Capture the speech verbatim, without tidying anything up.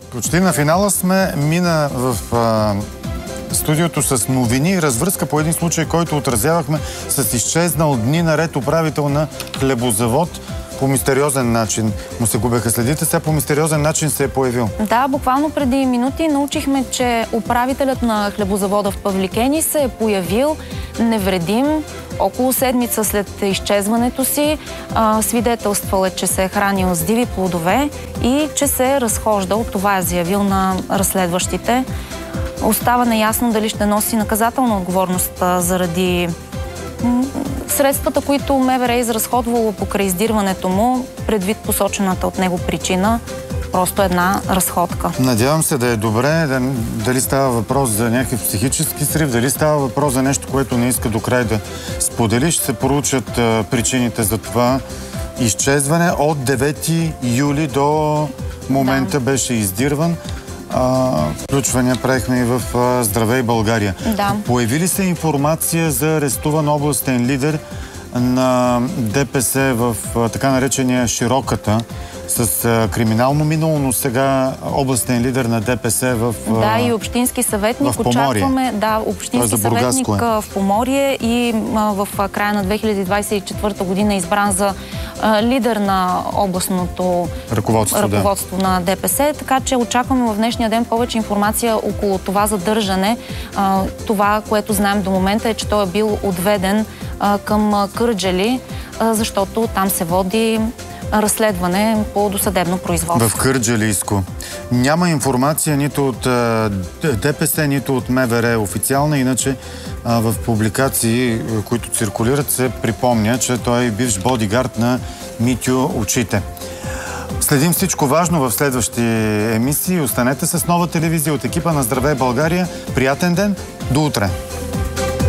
Почти на финала сме. Мина в а, студиото с новини и развръзка по един случай, който отразявахме с изчезнал дни наред управител на хлебозавод. По мистериозен начин му се губеха следите, сега по мистериозен начин се е появил. Да, буквално преди минути научихме, че управителят на хлебозавода в Павликени се е появил невредим. Около седмица след изчезването си а, свидетелствал е, че се е хранил с диви плодове и че се е разхождал. Това е заявил на разследващите. Остава неясно дали ще носи наказателна отговорност а, заради средствата, които МВР е изразходвало покрай издирването му, предвид посочената от него причина. Просто една разходка. Надявам се да е добре, да, дали става въпрос за някакъв психически срив, дали става въпрос за нещо, което не иска до край да сподели. Ще се проучат а, причините за това изчезване. От девети юли до момента да. беше издирван. А, включвания правихме и в а, Здравей България. Да. Появи ли се информация за арестуван областен лидер на ДПС в а, така наречения Широката, с а, криминално минало, но сега областен лидер на ДПС в а, Да, и общински съветник. в Поморие. Очакваме, да, общински съветник в Поморие и а, в края на две хиляди двадесет и четвърта година избран за а, лидер на областното ръководство, ръководство да. на ДПС. Така че очакваме в днешния ден повече информация около това задържане. А, това, което знаем до момента е, че той е бил отведен а, към Кърджали, а, защото там се води разследване по досъдебно производство. В Кърджалийско. Няма информация нито от а, ДПС, нито от МВР официална, иначе а, в публикации, които циркулират, се припомня, че той е бивш бодигард на Митю Очите. Следим всичко важно в следващи емисии. Останете с Нова телевизия от екипа на Здравей България. Приятен ден! До утре!